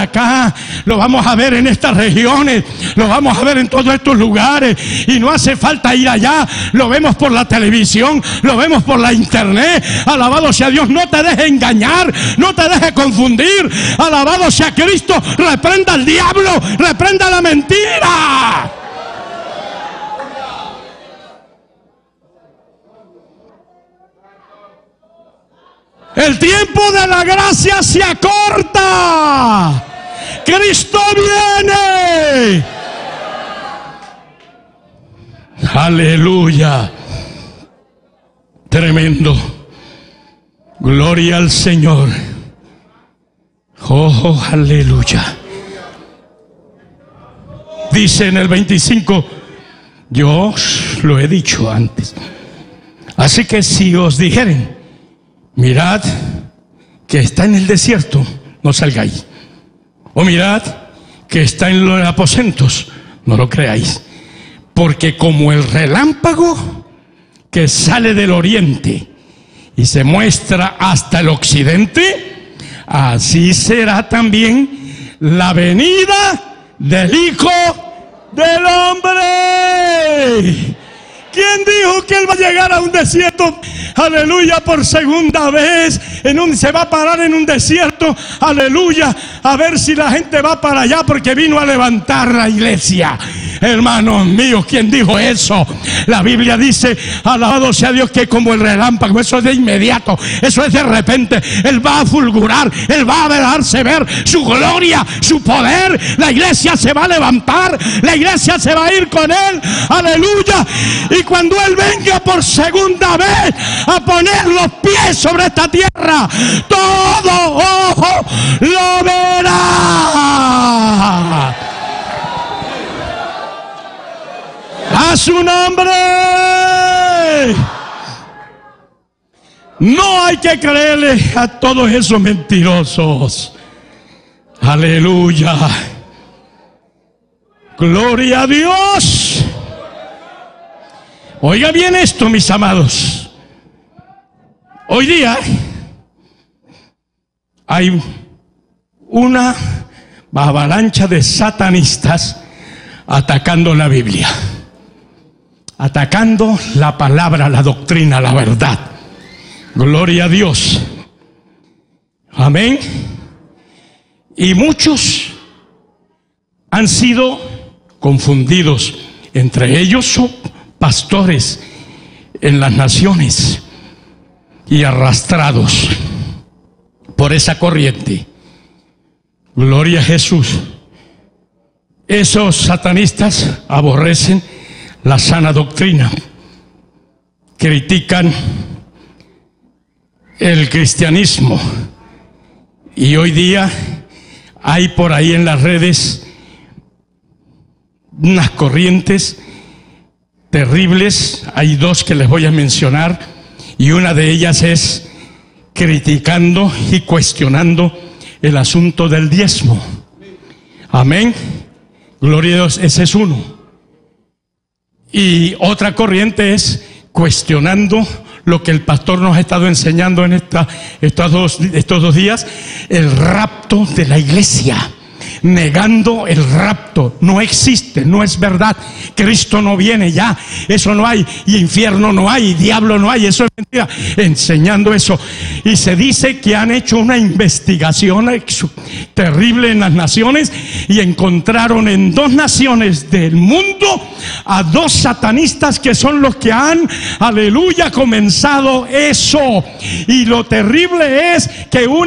acá, lo vamos a ver en estas regiones, lo vamos a ver en todos estos lugares, y no hace falta ir allá, lo vemos por la televisión, lo vemos por la internet. Alabado sea Dios. No te deje engañar, no te deje confundir. Alabado sea Cristo. Reprenda al diablo, reprenda la mentira. El tiempo de la gracia se acorta. Cristo viene. Aleluya. Tremendo. Gloria al Señor. Oh, aleluya. Dice en el 25, yo os lo he dicho antes. Así que si os dijeren, mirad que está en el desierto, no salgáis. O mirad que está en los aposentos, no lo creáis. Porque como el relámpago que sale del oriente y se muestra hasta el occidente, así será también la venida del Hijo del Hombre. ¿Quién dijo que Él va a llegar a un desierto? Aleluya, por segunda vez. Se va a parar en un desierto. Aleluya, a ver si la gente va para allá porque vino a levantar la iglesia. Hermanos míos, ¿quién dijo eso? La Biblia dice, alabado sea Dios, que como el relámpago, eso es de inmediato, eso es de repente. Él va a fulgurar, Él va a dejarse ver su gloria, su poder. La iglesia se va a levantar, la iglesia se va a ir con Él. Aleluya. Y cuando Él venga por segunda vez a poner los pies sobre esta tierra, todo ojo lo verá. A su nombre. No hay que creerle a todos esos mentirosos. Aleluya. Gloria a Dios. Oiga bien esto, mis amados. Hoy día hay una avalancha de satanistas atacando la Biblia, atacando la palabra, la doctrina, la verdad. Gloria a Dios. Amén. Y muchos han sido confundidos. Entre ellos son pastores en las naciones y arrastrados por esa corriente. Gloria a Jesús. Esos satanistas aborrecen la sana doctrina, critican el cristianismo, y hoy día hay por ahí en las redes unas corrientes terribles. Hay dos que les voy a mencionar, y una de ellas es criticando y cuestionando el asunto del diezmo. Amén. Gloria a Dios, ese es uno. Y otra corriente es cuestionando lo que el pastor nos ha estado enseñando en estos dos días, el rapto de la iglesia. Negando el rapto. No existe, no es verdad. Cristo no viene ya, eso no hay, y infierno no hay, y diablo no hay, eso es mentira. Enseñando eso. Y se dice que han hecho una investigación terrible en las naciones, y encontraron en 2 naciones del mundo a 2 satanistas que son los que han, aleluya, comenzado eso. Y lo terrible es que un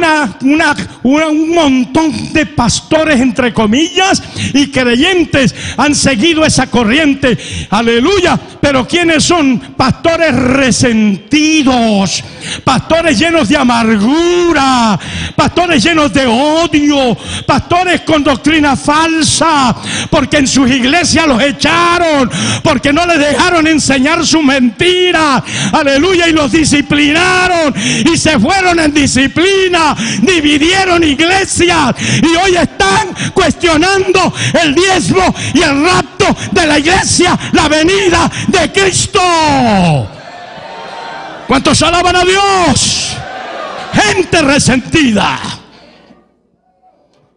montón de pastores, entre comillas, y creyentes han seguido esa corriente. Aleluya. Pero ¿quiénes son? Pastores resentidos, pastores llenos de amargura, pastores llenos de odio, pastores con doctrina falsa, porque en sus iglesias los echaron, porque no les dejaron enseñar su mentira. Aleluya. Y los disciplinaron, y se fueron en disciplina, dividieron iglesias, y hoy están cuestionando el diezmo y el rapto de la iglesia, la venida de Cristo. ¿Cuántos alaban a Dios? Gente resentida.